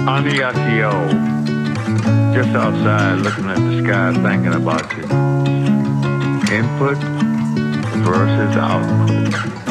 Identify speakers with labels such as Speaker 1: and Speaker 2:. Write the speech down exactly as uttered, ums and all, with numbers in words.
Speaker 1: Aniakio, just outside looking at the sky thinking about you. Input versus output.